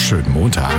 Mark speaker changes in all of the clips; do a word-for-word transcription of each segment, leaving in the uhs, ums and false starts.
Speaker 1: schönen Montag.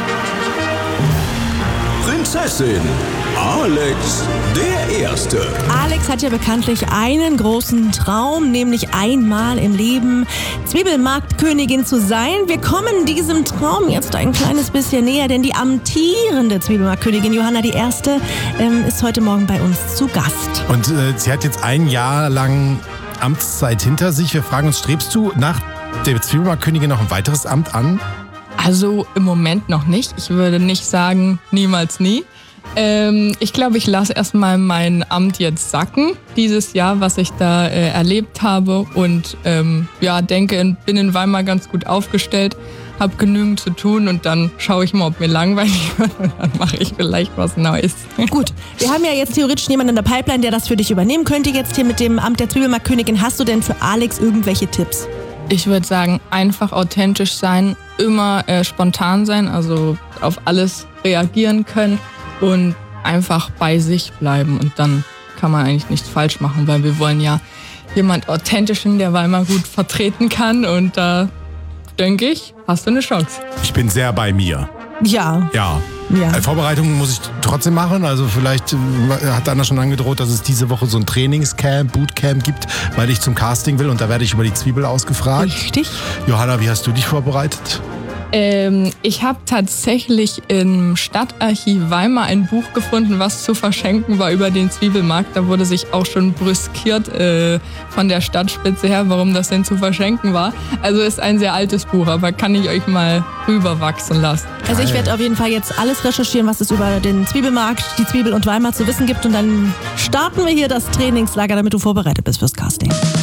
Speaker 2: Prinzessin Alex der Erste.
Speaker 3: Alex hat ja bekanntlich einen großen Traum, nämlich einmal im Leben Zwiebelmarktkönigin zu sein. Wir kommen diesem Traum jetzt ein kleines bisschen näher, denn die amtierende Zwiebelmarktkönigin Johanna die Erste ähm, ist heute Morgen bei uns zu Gast.
Speaker 1: Und äh, sie hat jetzt ein Jahr lang Amtszeit hinter sich. Wir fragen uns, strebst du nach der Zwiebelmarktkönigin noch ein weiteres Amt an?
Speaker 4: Also im Moment noch nicht. Ich würde nicht sagen, niemals nie. Ähm, ich glaube, ich lasse erstmal mein Amt jetzt sacken, dieses Jahr, was ich da äh, erlebt habe. Und ähm, ja, denke, bin in Weimar ganz gut aufgestellt, habe genügend zu tun und dann schaue ich mal, ob mir langweilig wird und dann mache ich vielleicht was Neues.
Speaker 3: Gut, wir haben ja jetzt theoretisch jemanden in der Pipeline, der das für dich übernehmen könnte jetzt hier mit dem Amt der Zwiebelmarktkönigin. Hast du denn für Alex irgendwelche Tipps?
Speaker 4: Ich würde sagen, einfach authentisch sein, immer äh, spontan sein, also auf alles reagieren können und einfach bei sich bleiben. Und dann kann man eigentlich nichts falsch machen, weil wir wollen ja jemand Authentischen, der Weimar gut vertreten kann. Und da denke ich, hast du eine Chance.
Speaker 1: Ich bin sehr bei mir.
Speaker 3: Ja.
Speaker 1: Ja.
Speaker 3: Ja.
Speaker 1: Vorbereitungen muss ich trotzdem machen. Also vielleicht äh, hat Anna schon angedroht, dass es diese Woche so ein Trainingscamp, Bootcamp gibt, weil ich zum Casting will und da werde ich über die Zwiebel ausgefragt.
Speaker 3: Richtig.
Speaker 1: Johanna, wie hast du dich vorbereitet?
Speaker 4: Ähm, ich habe tatsächlich im Stadtarchiv Weimar ein Buch gefunden, was zu verschenken war über den Zwiebelmarkt. Da wurde sich auch schon brüskiert äh, von der Stadtspitze her, warum das denn zu verschenken war. Also ist ein sehr altes Buch, aber kann ich euch mal rüberwachsen lassen.
Speaker 3: Also ich werde auf jeden Fall jetzt alles recherchieren, was es über den Zwiebelmarkt, die Zwiebel und Weimar zu wissen gibt. Und dann starten wir hier das Trainingslager, damit du vorbereitet bist fürs Casting.